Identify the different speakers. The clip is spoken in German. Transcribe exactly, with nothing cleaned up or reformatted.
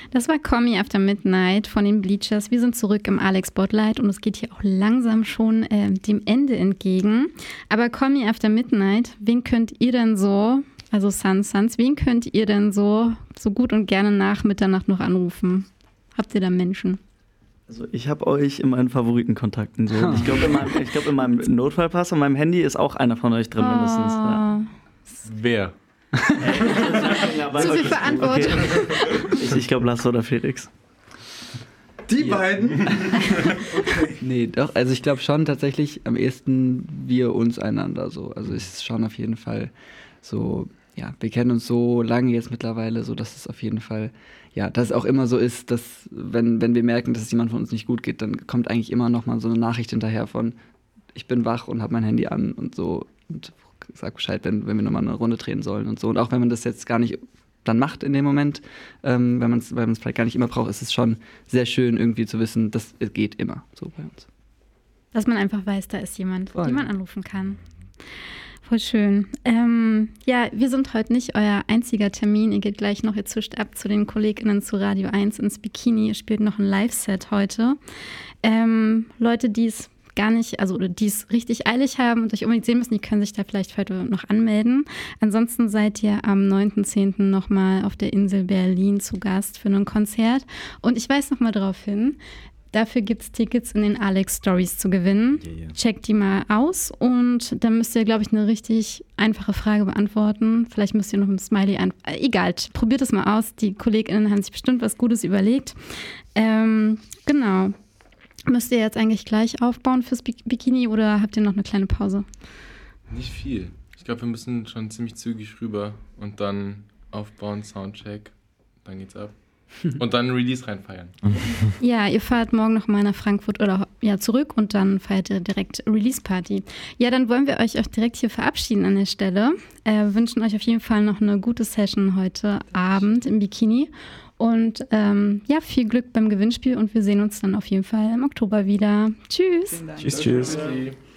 Speaker 1: Das war Call Me After Midnight von den Bleachers. Wir sind zurück im Alex Spotlight und es geht hier auch langsam schon äh, dem Ende entgegen. Aber Call Me After Midnight, wen könnt ihr denn so, also Sans Sans, wen könnt ihr denn so, so gut und gerne nach Mitternacht noch anrufen? Habt ihr da Menschen?
Speaker 2: Also ich habe euch in meinen Favoritenkontakten so. Huh. Ich glaube, in, ich glaub, in meinem Notfallpass und meinem Handy ist auch einer von euch drin oh. mindestens. Ja.
Speaker 3: Wer?
Speaker 1: Zu viel Verantwortung.
Speaker 2: Okay. Ich, ich glaube Lasse oder Felix.
Speaker 4: Die ja. beiden?
Speaker 5: Okay. Nee, doch, also ich glaube schon tatsächlich am ehesten wir uns einander so. Also es ist schon auf jeden Fall so, ja, wir kennen uns so lange jetzt mittlerweile, so dass es auf jeden Fall, ja, dass es auch immer so ist, dass wenn, wenn wir merken, dass es jemand von uns nicht gut geht, dann kommt eigentlich immer noch mal so eine Nachricht hinterher von, ich bin wach und habe mein Handy an und so und sag Bescheid, wenn, wenn wir nochmal eine Runde drehen sollen und so. Und auch wenn man das jetzt gar nicht dann macht in dem Moment, ähm, wenn man es weil man es vielleicht gar nicht immer braucht, ist es schon sehr schön irgendwie zu wissen, das geht immer so bei uns.
Speaker 1: Dass man einfach weiß, da ist jemand,
Speaker 5: Voll.
Speaker 1: den man anrufen kann. Voll schön. Ähm, ja, wir sind heute nicht euer einziger Termin. Ihr geht gleich noch, ihr zischt ab zu den KollegInnen zu Radio eins ins Bikini. Ihr spielt noch ein Live-Set heute. Ähm, Leute, die es gar nicht, also die es richtig eilig haben und euch unbedingt sehen müssen, die können sich da vielleicht heute noch anmelden. Ansonsten seid ihr am neunten zehnten nochmal auf der Insel Berlin zu Gast für ein Konzert. Und ich weise nochmal darauf hin, dafür gibt es Tickets in den Alex Stories zu gewinnen. Yeah, yeah. Checkt die mal aus und dann müsst ihr, glaube ich, eine richtig einfache Frage beantworten. Vielleicht müsst ihr noch ein Smiley ein... Egal, probiert es mal aus. Die KollegInnen haben sich bestimmt was Gutes überlegt. Ähm, genau. Müsst ihr jetzt eigentlich gleich aufbauen fürs Bikini oder habt ihr noch eine kleine Pause?
Speaker 3: Nicht viel. Ich glaube, wir müssen schon ziemlich zügig rüber und dann aufbauen, Soundcheck, dann geht's ab. Und dann Release reinfeiern.
Speaker 1: Ja, ihr fahrt morgen noch mal nach Frankfurt oder ja zurück und dann feiert ihr direkt Release-Party. Ja, dann wollen wir euch auch direkt hier verabschieden an der Stelle. Äh, wünschen euch auf jeden Fall noch eine gute Session heute Abend im Bikini. Und ähm, ja, viel Glück beim Gewinnspiel und wir sehen uns dann auf jeden Fall im Oktober wieder. Tschüss.
Speaker 2: Tschüss, tschüss.